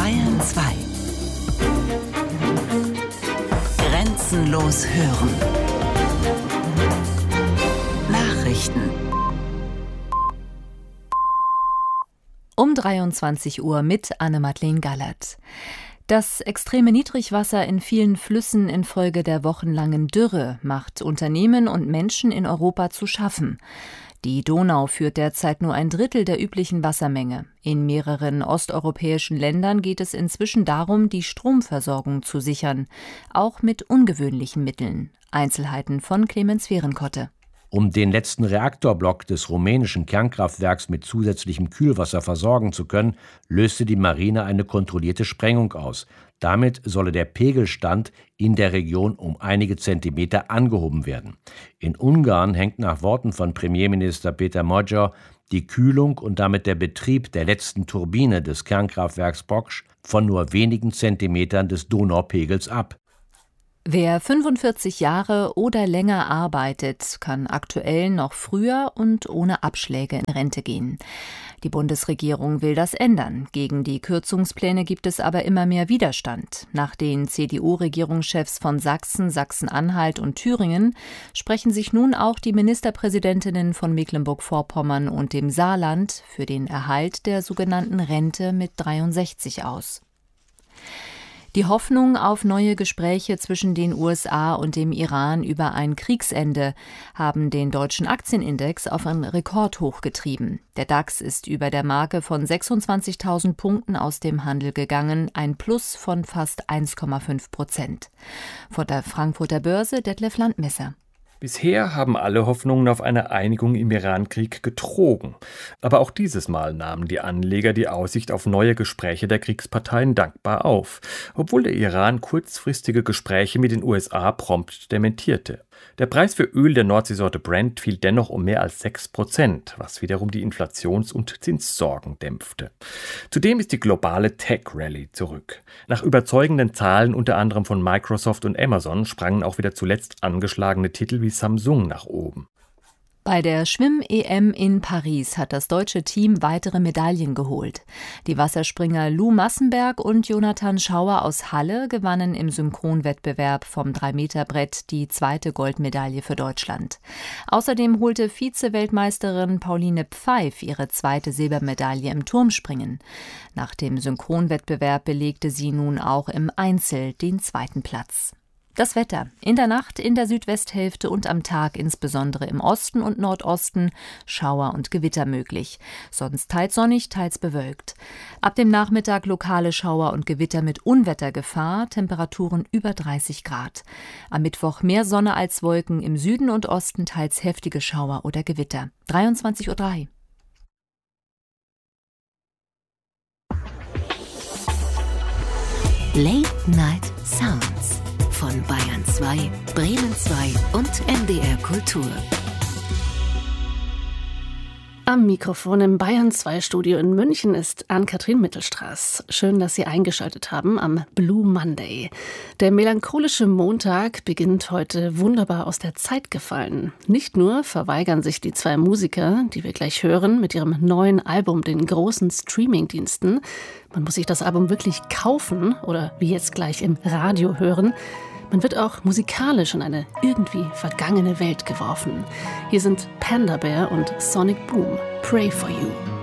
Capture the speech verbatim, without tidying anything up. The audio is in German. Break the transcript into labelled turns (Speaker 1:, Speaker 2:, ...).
Speaker 1: Bayern zwei. Grenzenlos hören. Nachrichten.
Speaker 2: Um dreiundzwanzig Uhr mit Anne-Madeleine Gallert. Das extreme Niedrigwasser in vielen Flüssen infolge der wochenlangen Dürre macht Unternehmen und Menschen in Europa zu schaffen. Die Donau führt derzeit nur ein Drittel der üblichen Wassermenge. In mehreren osteuropäischen Ländern geht es inzwischen darum, die Stromversorgung zu sichern, auch mit ungewöhnlichen Mitteln. Einzelheiten von Clemens Fehrenkotte.
Speaker 3: Um den letzten Reaktorblock des rumänischen Kernkraftwerks mit zusätzlichem Kühlwasser versorgen zu können, löste die Marine eine kontrollierte Sprengung aus. Damit solle der Pegelstand in der Region um einige Zentimeter angehoben werden. In Ungarn hängt nach Worten von Premierminister Péter Magyar die Kühlung und damit der Betrieb der letzten Turbine des Kernkraftwerks Poksh von nur wenigen Zentimetern des Donaupegels ab.
Speaker 2: Wer fünfundvierzig Jahre oder länger arbeitet, kann aktuell noch früher und ohne Abschläge in Rente gehen. Die Bundesregierung will das ändern. Gegen die Kürzungspläne gibt es aber immer mehr Widerstand. Nach den C D U-Regierungschefs von Sachsen, Sachsen-Anhalt und Thüringen sprechen sich nun auch die Ministerpräsidentinnen von Mecklenburg-Vorpommern und dem Saarland für den Erhalt der sogenannten Rente mit dreiundsechzig aus. Die Hoffnung auf neue Gespräche zwischen den U S A und dem Iran über ein Kriegsende haben den deutschen Aktienindex auf ein Rekordhoch getrieben. Der DAX ist über der Marke von sechsundzwanzigtausend Punkten aus dem Handel gegangen, ein Plus von fast eins Komma fünf Prozent. Von der Frankfurter Börse Detlef Landmesser.
Speaker 4: Bisher haben alle Hoffnungen auf eine Einigung im Iran-Krieg getrogen. Aber auch dieses Mal nahmen die Anleger die Aussicht auf neue Gespräche der Kriegsparteien dankbar auf, obwohl der Iran kurzfristige Gespräche mit den U S A prompt dementierte. Der Preis für Öl der Nordseesorte Brent fiel dennoch um mehr als sechs Prozent, was wiederum die Inflations- und Zinssorgen dämpfte. Zudem ist die globale Tech-Rallye zurück. Nach überzeugenden Zahlen unter anderem von Microsoft und Amazon sprangen auch wieder zuletzt angeschlagene Titel wie Samsung nach oben.
Speaker 2: Bei der Schwimm-E M in Paris hat das deutsche Team weitere Medaillen geholt. Die Wasserspringer Lou Massenberg und Jonathan Schauer aus Halle gewannen im Synchronwettbewerb vom drei Meter Brett die zweite Goldmedaille für Deutschland. Außerdem holte Vize-Weltmeisterin Pauline Pfeif ihre zweite Silbermedaille im Turmspringen. Nach dem Synchronwettbewerb belegte sie nun auch im Einzel den zweiten Platz. Das Wetter. In der Nacht in der Südwesthälfte und am Tag insbesondere im Osten und Nordosten Schauer und Gewitter möglich. Sonst teils sonnig, teils bewölkt. Ab dem Nachmittag lokale Schauer und Gewitter mit Unwettergefahr, Temperaturen über dreißig Grad. Am Mittwoch mehr Sonne als Wolken, im Süden und Osten teils heftige Schauer oder Gewitter. dreiundzwanzig Uhr drei.
Speaker 1: Late Night Sounds von Bayern zwei, Bremen zwei und M D R Kultur.
Speaker 5: Am Mikrofon im Bayern zwei Studio in München ist Ann-Kathrin Mittelstraß. Schön, dass Sie eingeschaltet haben am Blue Monday. Der melancholische Montag beginnt heute wunderbar aus der Zeit gefallen. Nicht nur verweigern sich die zwei Musiker, die wir gleich hören, mit ihrem neuen Album den großen Streamingdiensten. Man muss sich das Album wirklich kaufen oder wie jetzt gleich im Radio hören. Man wird auch musikalisch in eine irgendwie vergangene Welt geworfen. Hier sind Panda Bear und Sonic Boom. Pray for You.